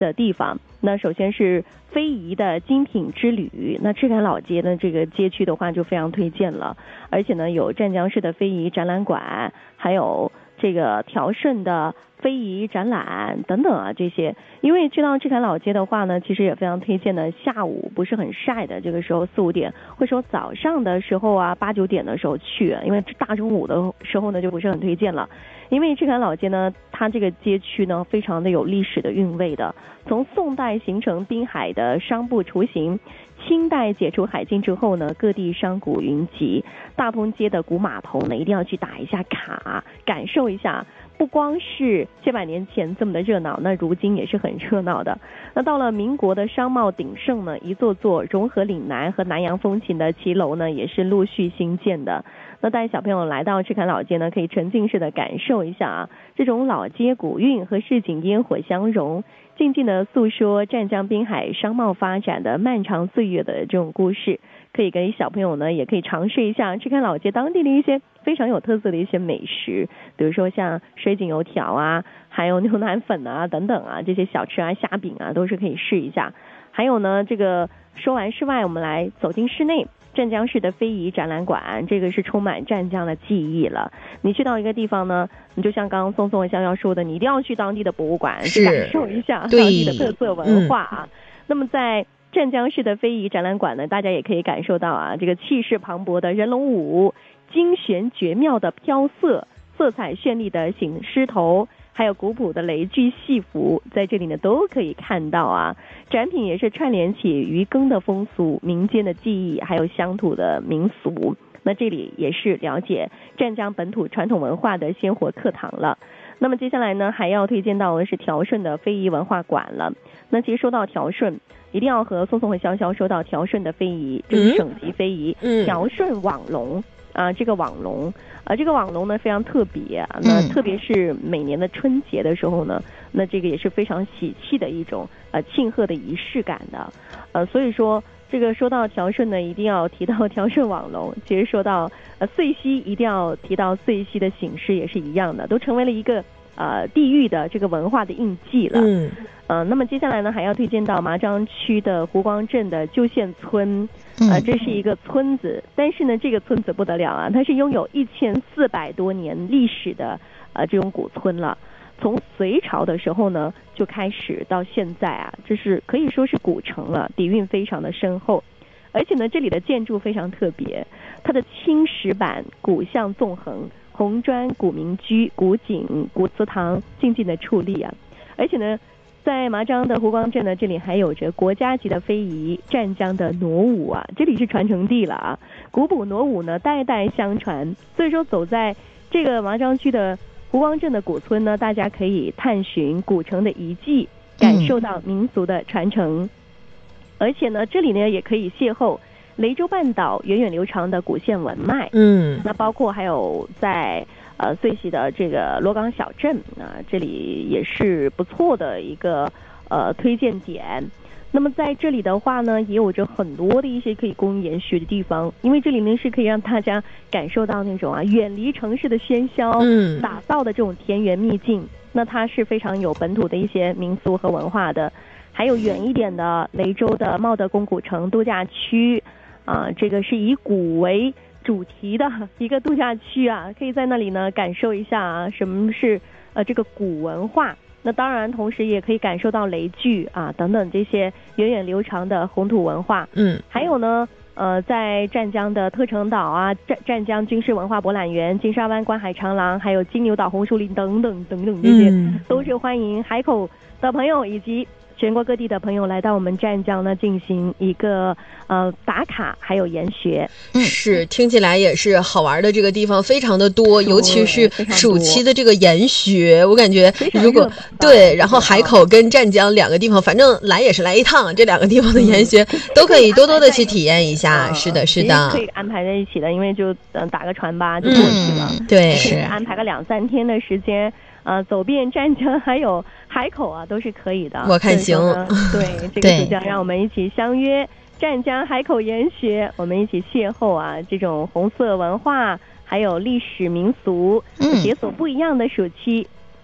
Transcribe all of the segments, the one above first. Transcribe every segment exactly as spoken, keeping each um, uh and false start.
的地方。那首先是非遗的精品之旅，那赤坎老街呢这个街区的话就非常推荐了，而且呢有湛江市的非遗展览馆，还有这个调顺的非遗展览等等啊，这些。因为知道赤坎老街的话呢，其实也非常推荐的，下午不是很晒的这个时候四五点，或者说早上的时候啊八九点的时候去，因为大中午的时候呢就不是很推荐了。因为赤坎老街呢，它这个街区呢非常的有历史的韵味的，从宋代形成滨海的商埠雏形，清代解除海禁之后呢，各地商贾云集，大通街的古码头呢一定要去打一下卡，感受一下。不光是千百年前这么的热闹，那如今也是很热闹的。那到了民国的商贸鼎盛呢，一座座融合岭南和南洋风情的骑楼呢，也是陆续兴建的。那带小朋友来到赤坎老街呢，可以沉浸式的感受一下啊，这种老街古韵和市井烟火相融，静静的诉说湛江滨海商贸发展的漫长岁月的这种故事。可以给小朋友呢，也可以尝试一下赤坎老街当地的一些非常有特色的一些美食，比如说像水井油条啊，还有牛腩粉啊等等啊，这些小吃啊、虾饼啊都是可以试一下。还有呢，这个说完室外，我们来走进室内。湛江市的非遗展览馆，这个是充满湛江的记忆了。你去到一个地方呢，你就像刚刚松松和潇潇说的，你一定要去当地的博物馆去感受一下当地的特色文化啊。嗯、那么在湛江市的非遗展览馆呢，大家也可以感受到啊，这个气势磅礴的人龙舞，精玄绝妙的飘色，色彩绚丽的醒狮头，还有古朴的雷具戏服，在这里呢都可以看到啊。展品也是串联起渔耕的风俗、民间的技艺，还有乡土的民俗。那这里也是了解湛江本土传统文化的鲜活课堂了。那么接下来呢，还要推荐到的是调顺的非遗文化馆了。那其实说到调顺，一定要和松松和潇潇说到调顺的非遗，这是省级非遗，嗯、调顺网龙啊，这个网龙啊，这个网龙呢非常特别啊。那特别是每年的春节的时候呢，那这个也是非常喜气的一种呃庆贺的仪式感的，呃，所以说。这个说到调顺呢，一定要提到调顺网龙。其实说到呃遂溪，一定要提到遂溪的醒狮，也是一样的，都成为了一个呃地域的这个文化的印记了。嗯，呃，那么接下来呢，还要推荐到麻章区的湖光镇的旧县村，呃，这是一个村子，但是呢，这个村子不得了啊，它是拥有一千四百多年历史的呃这种古村了。从隋朝的时候呢就开始到现在啊，这是可以说是古城了，底蕴非常的深厚。而且呢，这里的建筑非常特别，它的青石板、古巷纵横、红砖古民居、古井、古祠堂静静的矗立啊。而且呢，在麻章的湖光镇呢，这里还有着国家级的非遗湛江的傩舞啊，这里是传承地了啊。古朴傩舞呢代代相传，所以说走在这个麻章区的湖光镇的古村呢，大家可以探寻古城的遗迹，感受到民俗的传承。嗯、而且呢，这里呢也可以邂逅雷州半岛源远流长的古县文脉。嗯，那包括还有在呃遂溪的这个罗岗小镇啊，这里也是不错的一个呃推荐点。那么在这里的话呢，也有着很多的一些可以供延续的地方，因为这里呢是可以让大家感受到那种啊远离城市的喧嚣，嗯，打造的这种田园秘境，那它是非常有本土的一些民俗和文化的。还有远一点的雷州的茂德宫古城度假区啊，这个是以古为主题的一个度假区啊，可以在那里呢感受一下啊什么是呃这个古文化。那当然同时也可以感受到雷具啊等等这些源远流长的红土文化。嗯，还有呢呃在湛江的特城岛啊，湛湛江军事文化博览园、金沙湾观海长廊，还有金牛岛红树林等等等等，这些、嗯、都是欢迎海口的朋友以及全国各地的朋友来到我们湛江呢，进行一个呃打卡，还有研学。 嗯，是听起来也是好玩的，这个地方非常的多，尤其是暑期的这个研学，我感觉如果对，然后海口跟湛江两个地方，反正来也是来一趟，这两个地方的研学、嗯、都可以多多的去体验一下。嗯、是的，是的， 可以安排在一起的，因为就嗯打个船吧就过去了。 嗯、对， 是安排个两三天的时间。呃，走遍湛江还有海口啊，都是可以的。 我看行。 对，这个暑假让我们一起相约湛江海口研学，我们一起邂逅啊这种红色文化，还有历史民俗，嗯，解锁不一样的暑期。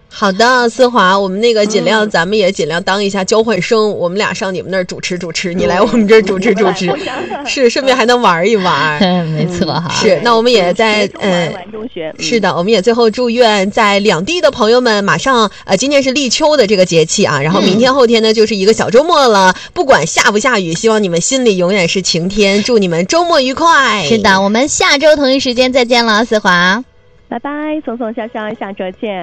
好的，思华，我们那个尽量、嗯、咱们也尽量当一下交换生，我们俩上你们那儿主持主持，你来我们这儿主持主持，是顺便还能玩一玩。 嗯，没错哈。 是，那我们也在呃，是的，我们也最后祝愿在两地的朋友们，马上呃，今天是立秋的这个节气啊，然后明天后天呢就是一个小周末了，不管下不下雨，希望你们心里永远是晴天，祝你们周末愉快。 是的，我们下周同一时间再见了，思华。 拜拜，松松笑笑，下周见。